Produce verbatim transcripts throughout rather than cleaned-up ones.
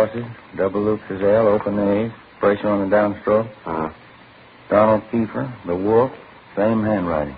horses, double loop gazelle, open A's, pressure on the downstroke. Uh-huh. Donald Kiefer, the wolf, same handwriting.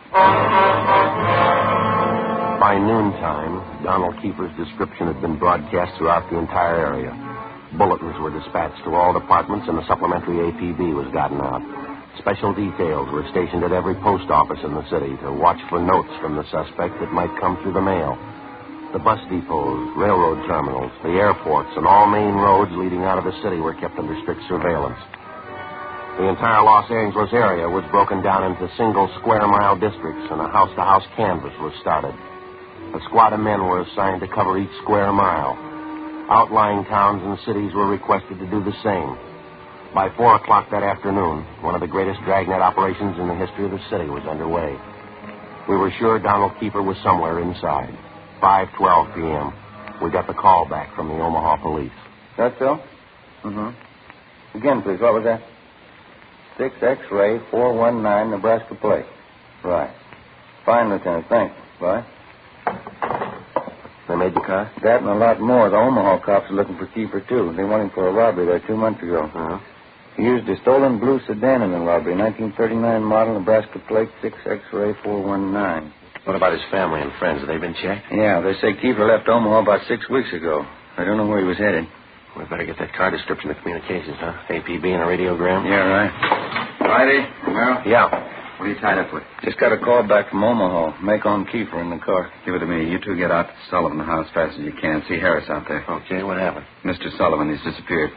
By noontime, Donald Kiefer's description had been broadcast throughout the entire area. Bulletins were dispatched to all departments, and a supplementary A P B was gotten out. Special details were stationed at every post office in the city to watch for notes from the suspect that might come through the mail. The bus depots, railroad terminals, the airports, and all main roads leading out of the city were kept under strict surveillance. The entire Los Angeles area was broken down into single square-mile districts, and a house-to-house canvass was started. A squad of men were assigned to cover each square mile. Outlying towns and cities were requested to do the same. By four o'clock that afternoon, one of the greatest dragnet operations in the history of the city was underway. We were sure Donald Kiefer was somewhere inside. five twelve p.m. We got the call back from the Omaha police. That so? Mm-hmm. Again, please, what was that? six X-ray four one nine Nebraska plate. Right. Fine, Lieutenant. Thanks. Bye. They made the car? That and a lot more. The Omaha cops are looking for Kiefer, too. They want him for a robbery there two months ago. Uh-huh. He used a stolen blue sedan in the robbery, nineteen thirty-nine model, Nebraska plate, six X-ray four one nine. What about his family and friends? Have they been checked? Yeah, they say Kiefer left Omaha about six weeks ago. I don't know where he was headed. We better get that car description to communications, huh? A P B and a radiogram? Yeah, right. Friday, Romero? Yeah. What are you tied up with? Just got a call back from Omaha. Make on Kiefer in the car. Give it to me. You two get out to Sullivan House as fast as you can. See Harris out there. Okay, what happened? Mister Sullivan, he's disappeared.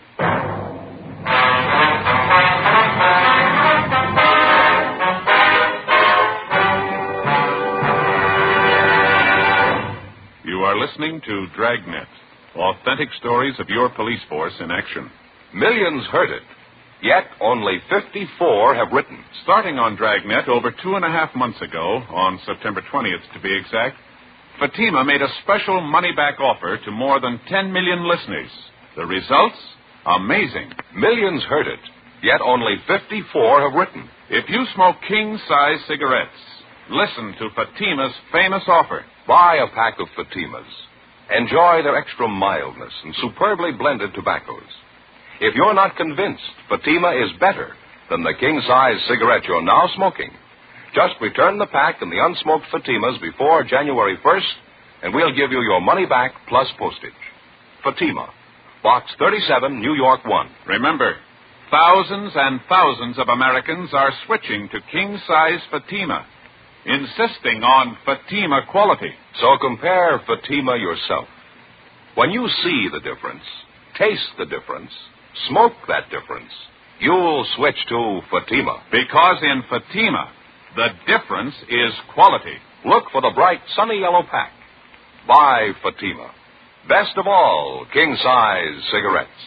You are listening to Dragnet, authentic stories of your police force in action. Millions heard it, yet only fifty-four have written. Starting on Dragnet over two and a half months ago, on September twentieth to be exact, Fatima made a special money-back offer to more than ten million listeners. The results? Amazing. Millions heard it, yet only fifty-four have written. If you smoke king-size cigarettes, listen to Fatima's famous offer. Buy a pack of Fatimas. Enjoy their extra mildness and superbly blended tobaccos. If you're not convinced Fatima is better than the king-size cigarette you're now smoking, just return the pack and the unsmoked Fatimas before January first, and we'll give you your money back plus postage. Fatima, Box thirty-seven, New York one. Remember, thousands and thousands of Americans are switching to king-size Fatima, insisting on Fatima quality. So compare Fatima yourself. When you see the difference, taste the difference, smoke that difference, you'll switch to Fatima. Because in Fatima, the difference is quality. Look for the bright, sunny yellow pack. Buy Fatima. Best of all, king-size cigarettes.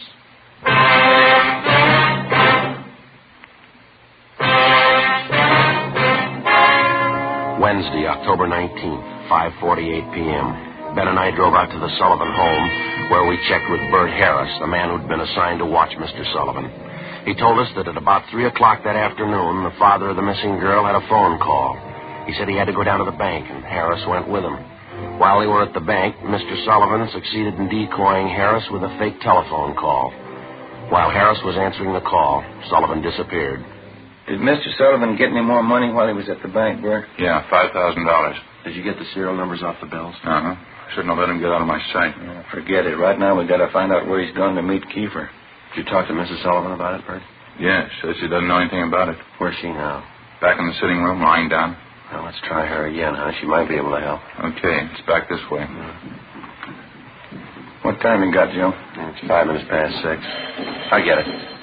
Wednesday, October nineteenth, five forty-eight p.m. Ben and I drove out to the Sullivan home, where we checked with Bert Harris, the man who'd been assigned to watch Mister Sullivan. He told us that at about three o'clock that afternoon, the father of the missing girl had a phone call. He said he had to go down to the bank, and Harris went with him. While they were at the bank, Mister Sullivan succeeded in decoying Harris with a fake telephone call. While Harris was answering the call, Sullivan disappeared. Did Mister Sullivan get any more money while he was at the bank, Bert? Yeah, five thousand dollars. Did you get the serial numbers off the bills? Uh-huh. Shouldn't have let him get out of my sight. Yeah, forget it. Right now, we got to find out where he's gone to meet Kiefer. Did you talk to Missus Sullivan about it, Bert? Yeah, says she doesn't know anything about it. Where's she now? Back in the sitting room, lying down. Well, let's try her again, huh? She might be able to help. Okay, it's back this way. What time you got, Joe? It's five minutes past six. I get it.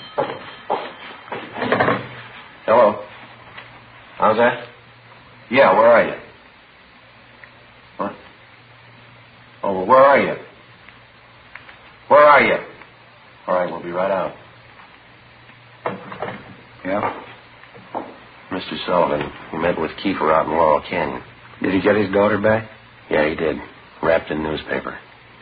Hello? How's that? Yeah, where are you? What? Oh, well, where are you? Where are you? All right, we'll be right out. Yeah? Mister Sullivan, he met with Kiefer out in Laurel Canyon. Did he get his daughter back? Yeah, he did. Wrapped in newspaper.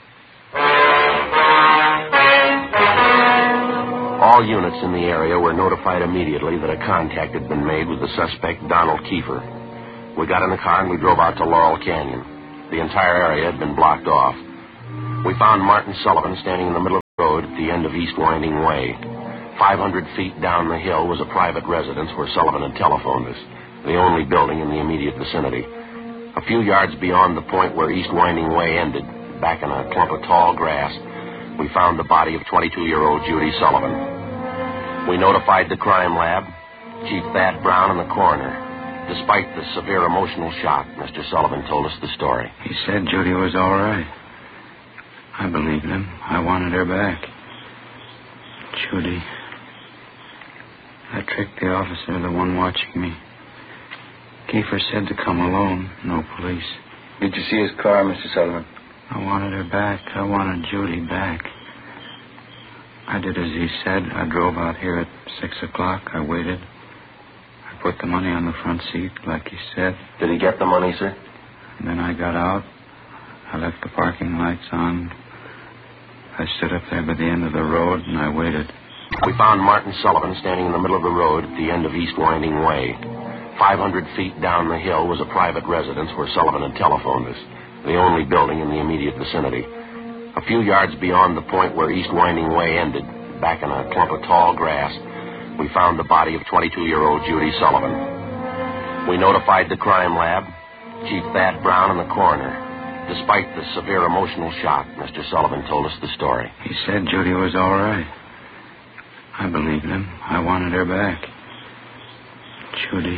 All units in the area were notified immediately that a contact had been made with the suspect, Donald Kiefer. We got in the car and we drove out to Laurel Canyon. The entire area had been blocked off. We found Martin Sullivan standing in the middle of at the end of East Winding Way. Five hundred feet down the hill was a private residence where Sullivan had telephoned us, the only building in the immediate vicinity. A few yards beyond the point where East Winding Way ended, back in a clump of tall grass, we found the body of twenty-two-year-old Judy Sullivan. We notified the crime lab, Chief Thad Brown, and the coroner. Despite the severe emotional shock, Mister Sullivan told us the story. He said Judy was all right. I believed him. I wanted her back. Judy. I tricked the officer, the one watching me. Kiefer said to come alone, no police. Did you see his car, Mister Sullivan? I wanted her back. I wanted Judy back. I did as he said. I drove out here at six o'clock. I waited. I put the money on the front seat, like he said. Did he get the money, sir? And then I got out. I left the parking lights on. I stood up there by the end of the road, and I waited. We found Martin Sullivan standing in the middle of the road at the end of East Winding Way. Five hundred feet down the hill was a private residence where Sullivan had telephoned us, the only building in the immediate vicinity. A few yards beyond the point where East Winding Way ended, back in a clump of tall grass, we found the body of twenty-two-year-old Judy Sullivan. We notified the crime lab, Chief Thad Brown, and the coroner. Despite the severe emotional shock, Mister Sullivan told us the story. He said Judy was all right. I believed him. I wanted her back. Judy.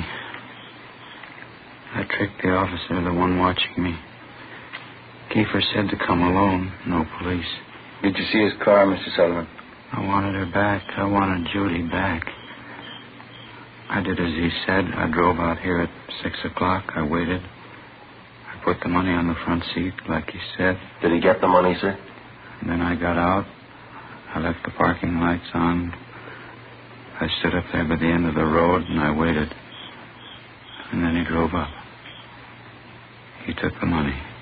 I tricked the officer, the one watching me. Kiefer said to come alone, no police. Did you see his car, Mister Sullivan? I wanted her back. I wanted Judy back. I did as he said. I drove out here at six o'clock. I waited. I put the money on the front seat, like he said. Did he get the money, sir? And then I got out. I left the parking lights on. I stood up there by the end of the road, and I waited. And then he drove up. He took the money.